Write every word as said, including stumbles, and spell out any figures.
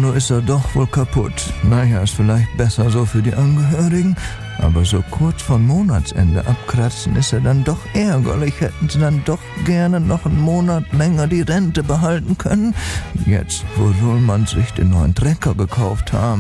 Auto ist er doch wohl kaputt. Naja, ist vielleicht besser so für die Angehörigen. Aber so kurz vor Monatsende abkratzen ist er dann doch ärgerlich. Hätten sie dann doch gerne noch einen Monat länger die Rente behalten können. Jetzt, wo Sullmann sich den neuen Trecker gekauft haben.